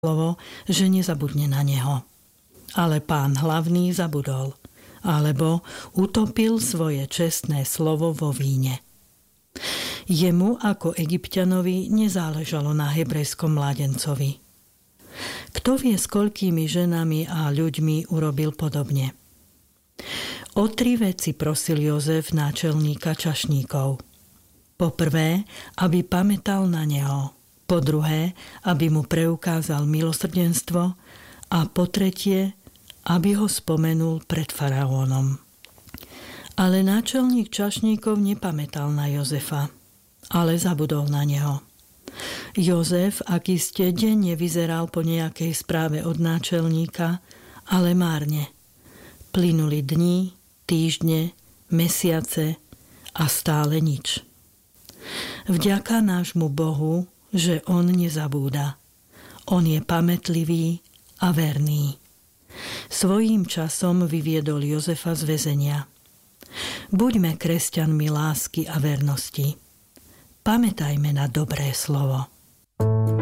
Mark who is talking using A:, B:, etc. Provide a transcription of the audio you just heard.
A: slovo, že nezabudne na neho. Ale pán hlavný zabudol, alebo utopil svoje čestné slovo vo víne. Jemu ako Egypťanovi nezáležalo na hebrejskom mládencovi. Kto vie, s koľkými ženami a ľuďmi urobil podobne. O 3 veci prosil Jozef náčelníka čašníkov. Po prvé, aby pamätal na neho. Po druhé, aby mu preukázal milosrdenstvo. A po tretie, aby ho spomenul pred faraónom. Ale náčelník čašníkov nepamätal na Jozefa, ale zabudol na neho. Jozef, aký ste denne vyzeral po nejakej správe od náčelníka, ale márne. Plynuli dni, týždne, mesiace a stále nič. Vďaka nášmu Bohu, že on nezabúda. On je pamätlivý a verný. Svojím časom vyviedol Jozefa z väzenia. Buďme kresťanmi lásky a vernosti. Pamätajme na dobré slovo.